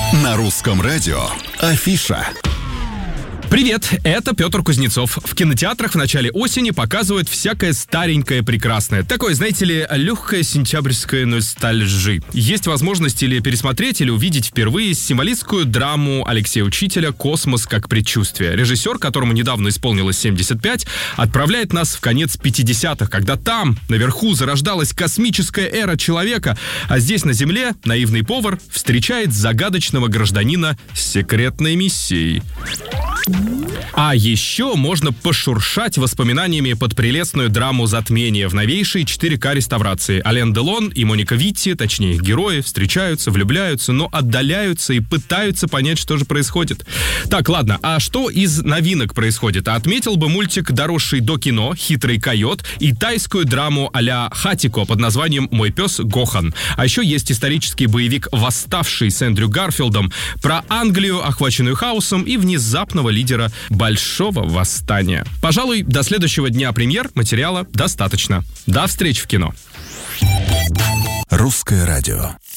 На русском радио Афиша. Привет, это Петр Кузнецов. В кинотеатрах в начале осени показывают всякое старенькое прекрасное. Такое, знаете ли, легкое сентябрьское ностальжи. Есть возможность или пересмотреть, или увидеть впервые символистскую драму Алексея Учителя «Космос как предчувствие». Режиссер, которому недавно исполнилось 75, отправляет нас в конец 50-х, когда там, наверху, зарождалась космическая эра человека, а здесь, на Земле, наивный повар встречает загадочного гражданина с секретной миссией. А еще можно пошуршать воспоминаниями под прелестную драму «Затмение» в новейшей 4К реставрации. Ален Делон и Моника Витти, точнее их герои, встречаются, влюбляются, но отдаляются и пытаются понять, что же происходит. Так, ладно, а что из новинок происходит? Отметил бы мультик, доросший до кино, «Хитрый койот», и тайскую драму а-ля Хатико под названием «Мой пес Гохан». А еще есть исторический боевик «Восставший» с Эндрю Гарфилдом про Англию, охваченную хаосом, и внезапного лидера большого восстания. Пожалуй, до следующего дня премьер материала достаточно. До встречи в кино. Русское радио.